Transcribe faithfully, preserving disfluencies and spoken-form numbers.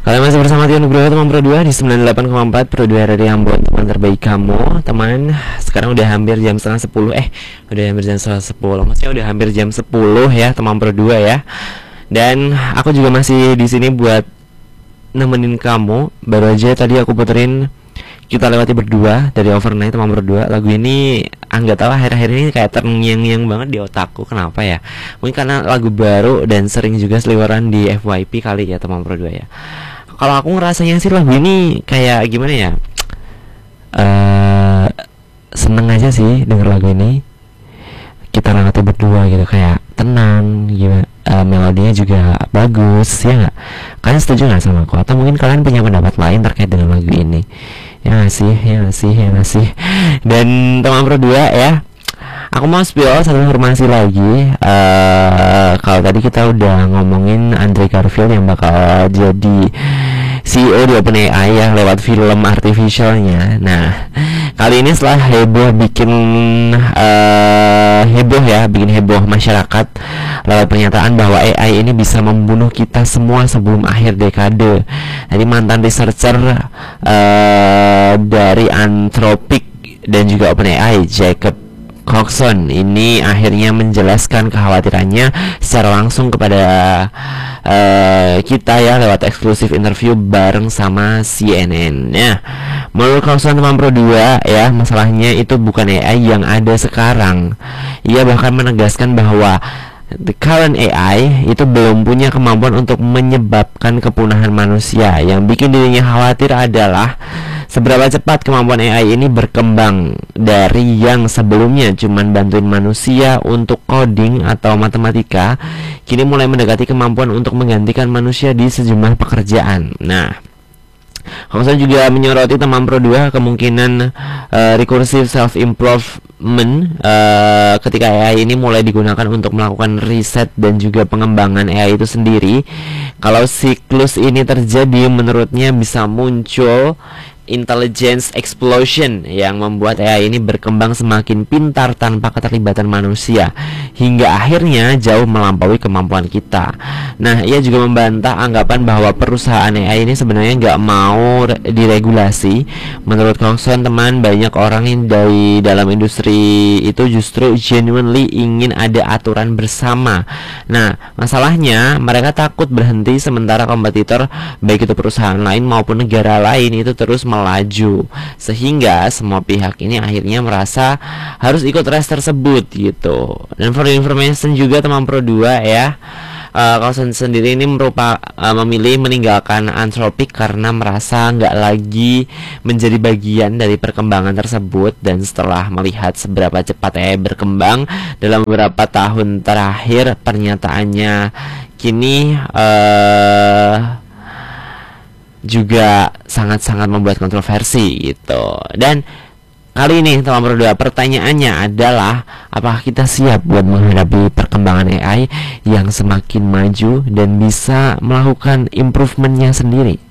Kalian masih bersama Tio Nugroho, teman Pro dua di sembilan puluh delapan koma empat Pro dua Radio yang buat teman terbaik kamu. Teman, sekarang udah hampir jam setengah sepuluh. Eh, udah hampir jam setengah sepuluh. Maksudnya udah hampir jam sepuluh ya, teman Pro dua ya. Dan aku juga masih di sini buat nemenin kamu. Baru aja tadi aku puterin Kita Lewati Berdua dari Overnight, teman Pro dua. Lagu ini nggak tahu akhir-akhir ini kayak terngiang-ngiang banget di otakku. Kenapa ya? Mungkin karena lagu baru dan sering juga seliweran di F Y P kali ya, teman Pro dua ya. Kalau aku ngerasanya sih lagu ini kayak gimana ya, uh, seneng aja sih denger lagu ini. Kita Lewati Berdua gitu, kayak tenang gimana, uh, melodinya juga bagus ya nggak? Kalian setuju nggak sama aku? Atau mungkin kalian punya pendapat lain terkait dengan lagu ini? Ya nggak sih, ya nggak sih, ya nggak sih. Dan teman Pro dua ya, aku mau spill satu informasi lagi. Uh, kalau tadi kita udah ngomongin Andre Garfield yang bakal jadi C E O di OpenAI ya lewat film artificialnya. Nah, kali ini setelah heboh bikin uh, heboh ya, bikin heboh masyarakat lewat pernyataan bahwa A I ini bisa membunuh kita semua sebelum akhir dekade. Jadi mantan researcher uh, dari Anthropic dan juga OpenAI, Jacob Coxon, ini akhirnya menjelaskan kekhawatirannya secara langsung kepada uh, kita ya lewat eksklusif interview bareng sama C N N ya. Menurut Coxon, teman Pro dua ya, masalahnya itu bukan A I yang ada sekarang. Ia bahkan menegaskan bahwa the current A I itu belum punya kemampuan untuk menyebabkan kepunahan manusia. Yang bikin dirinya khawatir adalah seberapa cepat kemampuan A I ini berkembang dari yang sebelumnya cuman bantuin manusia untuk coding atau matematika, kini mulai mendekati kemampuan untuk menggantikan manusia di sejumlah pekerjaan. Nah, Coxon juga menyoroti, teman Pro dua, kemungkinan uh, recursive self-improvement uh, ketika A I ini mulai digunakan untuk melakukan riset dan juga pengembangan A I itu sendiri. Kalau siklus ini terjadi, menurutnya bisa muncul intelligence explosion yang membuat A I ini berkembang semakin pintar tanpa keterlibatan manusia hingga akhirnya jauh melampaui kemampuan kita. Nah, ia juga membantah anggapan bahwa perusahaan A I ini sebenarnya nggak mau diregulasi. Menurut Coxon, teman, banyak orang yang dari dalam industri itu justru genuinely ingin ada aturan bersama. Nah, masalahnya mereka takut berhenti sementara kompetitor, baik itu perusahaan lain maupun negara lain, itu terus melaju, sehingga semua pihak ini akhirnya merasa harus ikut race tersebut gitu. Dan for information juga, teman Pro dua ya, uh, Coxon sendiri ini merupakan uh, memilih meninggalkan Anthropic karena merasa nggak lagi menjadi bagian dari perkembangan tersebut. Dan setelah melihat seberapa cepat A I berkembang dalam beberapa tahun terakhir, pernyataannya kini uh, juga sangat-sangat membuat kontroversi gitu. Dan kali ini, teman Pro dua, pertanyaannya adalah apakah kita siap buat menghadapi perkembangan A I yang semakin maju dan bisa melakukan improvementnya sendiri?